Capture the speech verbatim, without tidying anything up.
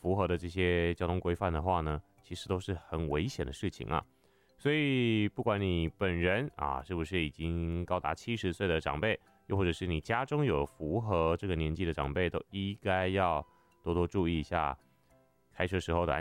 符合的这些交通规范的话呢，其实都是很危险的事情啊。所以不管你本人啊是不是已经高达七十岁的长辈，又或者是你家中有符合这个年纪的长辈，都应该要多多注意一下开车时候的安